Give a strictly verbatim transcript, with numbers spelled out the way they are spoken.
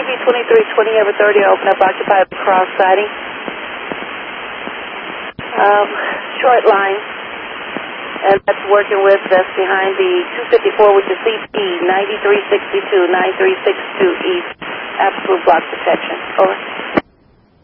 T V twenty-three twenty, Ever thirty, open up occupied cross siding. Um, short line. And that's working with, that's behind the two fifty-four, which is C P ninety-three sixty-two, ninety-three sixty-two East. Absolute block protection. Over.